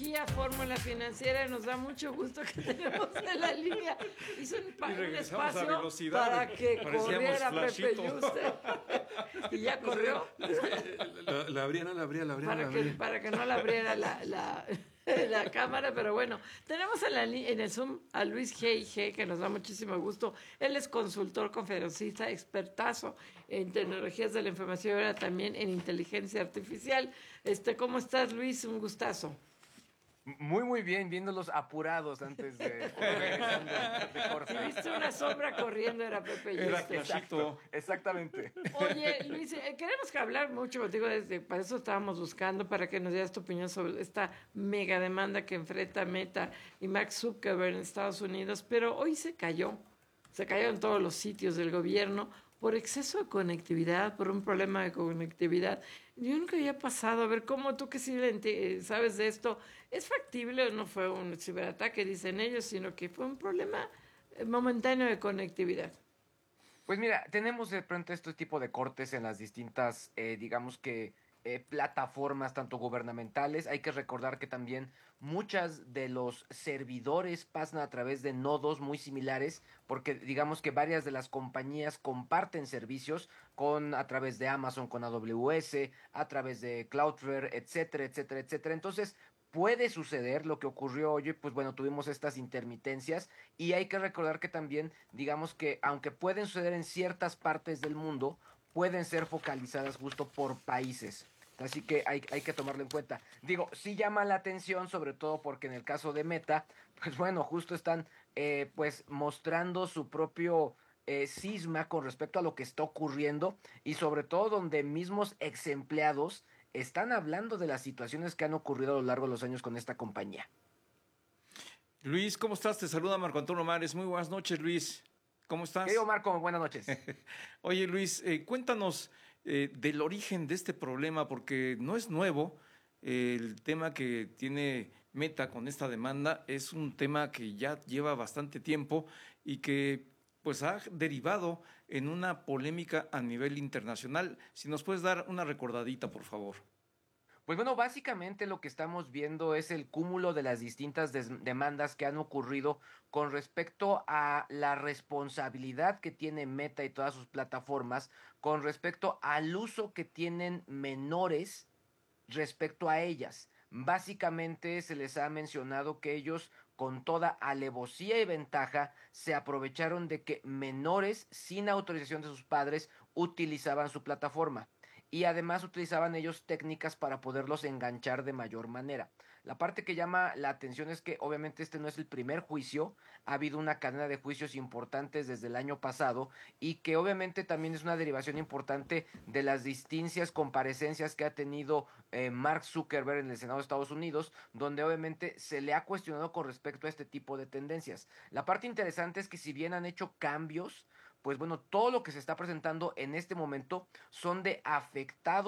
Kia Fórmula Financiera. Nos da mucho gusto que tenemos en la línea. Hizo un espacio para que corriera Pepe Yuste. Y ya corrió. La abría, no la abría. Para que no la abriera la cámara, pero bueno, tenemos en el Zoom a Luis G.I.G., que nos da muchísimo gusto. Él es consultor, conferencista, expertazo en tecnologías de la información y ahora también en inteligencia artificial. ¿Cómo estás, Luis? Un gustazo. Muy bien, viéndolos apurados antes de corte. Si viste una sombra corriendo, era Pepe Yuste. Exactamente. Oye, Luis, queremos que hablar mucho contigo, para eso estábamos buscando, para que nos dieras tu opinión sobre esta mega demanda que enfrenta Meta y Mark Zuckerberg en Estados Unidos, pero hoy se cayó en todos los sitios del gobierno por exceso de conectividad, por un problema de conectividad. Yo nunca había pasado, a ver, ¿cómo tú que sí sabes de esto? ¿Es factible o no fue un ciberataque, dicen ellos, sino que fue un problema momentáneo de conectividad? Pues mira, tenemos de pronto este tipo de cortes en las distintas, digamos que, plataformas, tanto gubernamentales. Hay que recordar que también muchas de los servidores pasan a través de nodos muy similares, porque digamos que varias de las compañías comparten servicios a través de Amazon, con AWS, a través de Cloudflare, etcétera, etcétera, etcétera. Entonces, puede suceder lo que ocurrió hoy, pues bueno, tuvimos estas intermitencias y hay que recordar que también, digamos que aunque pueden suceder en ciertas partes del mundo, pueden ser focalizadas justo por países. Así que hay que tomarlo en cuenta. Digo, sí llama la atención, sobre todo porque en el caso de Meta, pues bueno, justo están pues mostrando su propio cisma con respecto a lo que está ocurriendo y sobre todo donde mismos ex empleados están hablando de las situaciones que han ocurrido a lo largo de los años con esta compañía. Luis, ¿cómo estás? Te saluda Marco Antonio Mares. Muy buenas noches, Luis. ¿Cómo estás? Querido Marco, buenas noches. Oye, Luis, cuéntanos del origen de este problema, porque no es nuevo. El tema que tiene Meta con esta demanda es un tema que ya lleva bastante tiempo y que pues ha derivado en una polémica a nivel internacional. Si nos puedes dar una recordadita, por favor. Pues bueno, básicamente lo que estamos viendo es el cúmulo de las distintas demandas que han ocurrido con respecto a la responsabilidad que tiene Meta y todas sus plataformas, con respecto al uso que tienen menores respecto a ellas. Básicamente se les ha mencionado que ellos, con toda alevosía y ventaja, se aprovecharon de que menores sin autorización de sus padres utilizaban su plataforma. Y además utilizaban ellos técnicas para poderlos enganchar de mayor manera. La parte que llama la atención es que obviamente este no es el primer juicio, ha habido una cadena de juicios importantes desde el año pasado y que obviamente también es una derivación importante de las distintas comparecencias que ha tenido Mark Zuckerberg en el Senado de Estados Unidos, donde obviamente se le ha cuestionado con respecto a este tipo de tendencias. La parte interesante es que si bien han hecho cambios, pues bueno, todo lo que se está presentando en este momento son de afectados